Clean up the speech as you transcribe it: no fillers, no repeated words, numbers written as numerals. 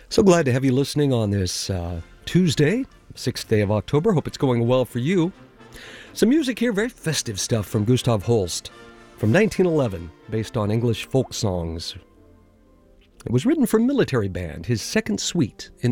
So glad to have you listening on this Tuesday, 6th day of October. Hope it's going well for you. Some music here, very festive stuff from Gustav Holst from 1911, based on English folk songs. It was written for military band, his second suite in